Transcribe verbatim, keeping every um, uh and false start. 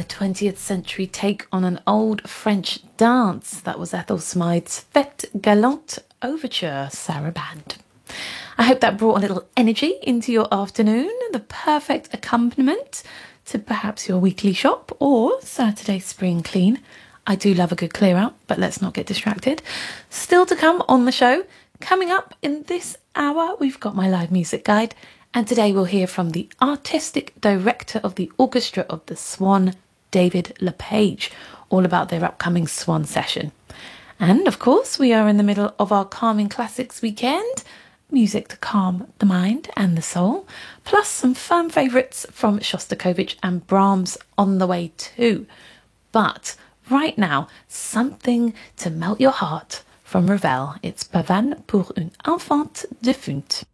a twentieth century take on an old French dance. That was Ethel Smythe's Fête Galante Overture Sarabande. I hope that brought a little energy into your afternoon, the perfect accompaniment to perhaps your weekly shop or Saturday spring clean. I do love a good clear out, but let's not get distracted. Still to come on the show, coming up in this hour, we've got my live music guide, and today we'll hear from the artistic director of the orchestra of the Swan, David LePage, all about their upcoming Swan session. And of course, we are in the middle of our Calming Classics weekend, music to calm the mind and the soul, plus some firm favourites from Shostakovich and Brahms on the way too. But right now, something to melt your heart from Ravel. It's Pavane pour une enfant défunte.